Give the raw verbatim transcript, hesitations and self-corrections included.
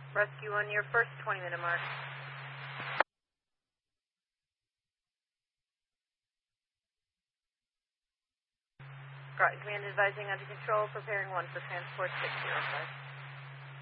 Rescue on your first twenty minute mark. Groton Command advising under control, preparing one for transport six zero five.